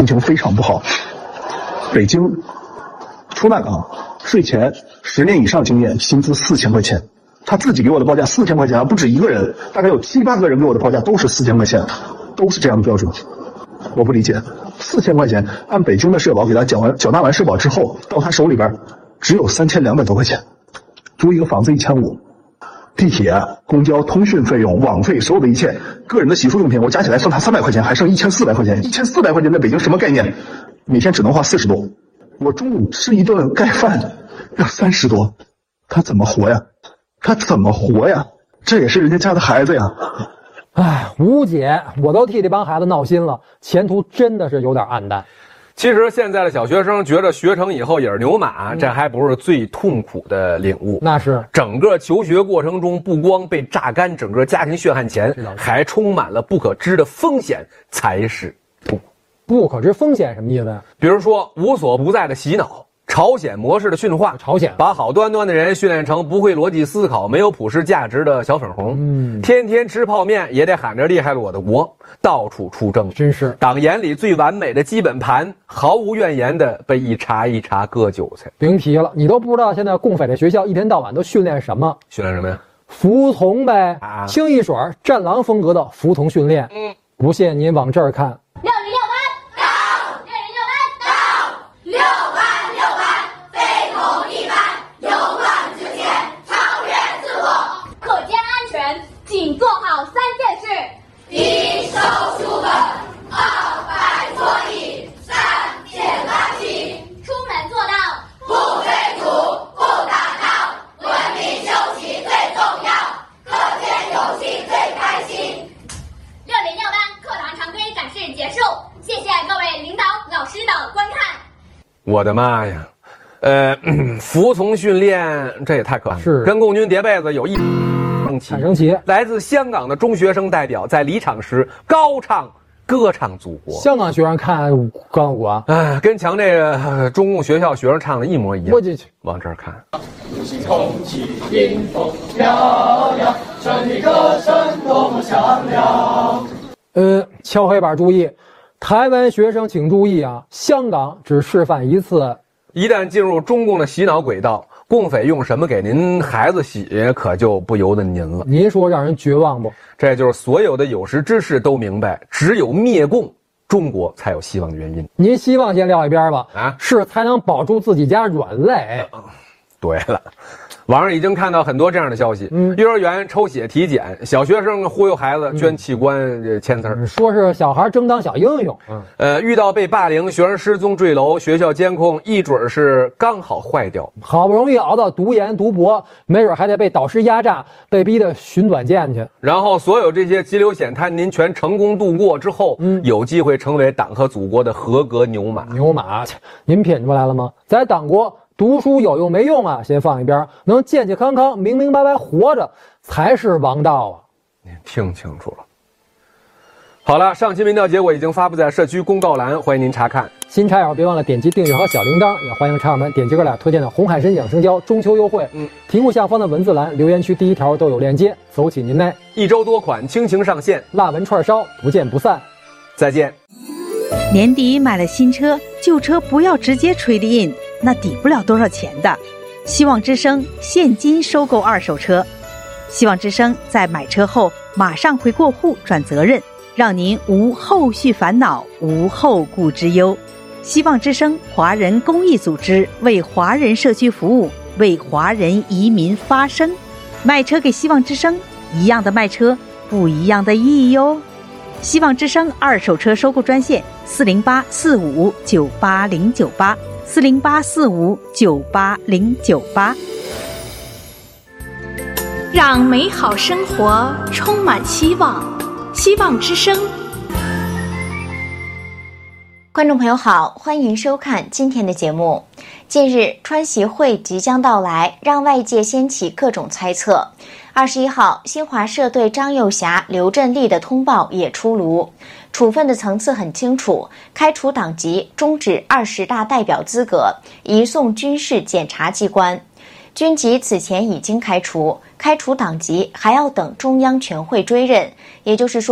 情非常不好。北京出纳岗税前10年以上经验，薪资4000块钱。他自己给我的报价4000块钱，不止一个人，大概有7、8个人给我的报价都是4000块钱，都是这样的标准。我不理解，4000块钱按北京的社保给他缴纳完社保之后，到他手里边只有3200多块钱，租一个房子1500，地铁、公交、通讯费用、网费，所有的一切，个人的洗漱用品，我加起来算他300块钱，还剩1400块钱。1400块钱在北京什么概念？每天只能花40多，我中午吃一顿盖饭要30多，他怎么活呀？他怎么活呀？这也是人家家的孩子呀。 哎，吴姐，我都替这帮孩子闹心了，前途真的是有点暗淡。 其实现在的小学生觉得学成以后也是牛马，这还不是最痛苦的领悟。 那是整个求学过程中，不光被榨干整个家庭血汗钱，还充满了不可知的风险，才是痛苦。 不可知风险什么意思呀？ 比如说无所不在的洗脑。朝鲜模式的驯化， 朝鲜把好端端的人训练成不会逻辑思考、没有普世价值的小粉红，天天吃泡面也得喊着厉害了我的国，到处出征， 真是党眼里最完美的基本盘，毫无怨言的被一茬一茬割韭菜。 别提了，你都不知道现在共匪的学校一天到晚都训练什么？ 训练什么呀？ 服从呗，清一水战狼风格的服从训练。不信您往这儿看。 请做好3件事：一、收书本；2、摆桌椅；3、捡垃圾。出门做到不追逐、不打闹，文明休息最重要，课间游戏最开心。6点6班课堂常规展示结束，谢谢各位领导老师的观看。 我的妈呀！服从训练这也太可怕了， 是跟共军叠被子有一。 很生气， 来自香港的中学生代表在离场时歌唱祖国。 香港学生看歌舞啊， 跟墙这个中共学校学生唱的一模一样。 我去， 往这儿看。 空气迎风飘扬，胜利歌声多么响亮。 敲黑板注意，台湾学生请注意啊，香港只示范一次， 一旦进入中共的洗脑轨道。共匪用什么给您孩子洗，可就不由得您了。 您说让人绝望不？ 这就是所有的有识之士都明白，只有灭共，中国才有希望的原因。 您希望先撂一边吧，是才能保住自己家软肋。 对了。网上已经看到很多这样的消息，幼儿园抽血体检，小学生忽悠孩子捐器官签字， 说是小孩争当小英雄。 遇到被霸凌、学生失踪坠楼，学校监控一准是刚好坏掉， 好不容易熬到读研读博，没准还得被导师压榨，被逼得寻短见去。 然后所有这些急流险滩您全成功度过之后，有机会成为党和祖国的合格牛马。 牛马，您品出来了吗？在党国。读书有用没用啊？先放一边，能健健康康、明明白白活着才是王道啊！ 您听清楚了。好了，上期民调结果已经发布在社区公告栏，欢迎您查看。 新茶友别忘了点击订阅和小铃铛，也欢迎茶友们点击哥俩推荐的红海参养生胶中秋优惠。题目下方的文字栏、留言区第1条都有链接，走起您内。 1周多款倾情上线， 辣文串烧，不见不散。 再见。 年底买了新车，旧车不要直接trade in，那抵不了多少钱的。希望之声现金收购二手车，希望之声在买车后马上回过户转责任，让您无后续烦恼，无后顾之忧。希望之声华人公益组织为华人社区服务，为华人移民发声。卖车给希望之声，一样的卖车，不一样的意义哟。希望之声二手车收购专线408-4598098，408-4598098。 让美好生活充满希望，希望之声。 观众朋友好，欢迎收看今天的节目。近日，川习会即将到来，让外界掀起各种猜测。21号，新华社对张又侠、刘振立的通报也出炉，处分的层次很清楚，开除党籍，终止20大代表资格，移送军事检察机关。军籍此前已经开除，开除党籍还要等中央全会追认，也就是说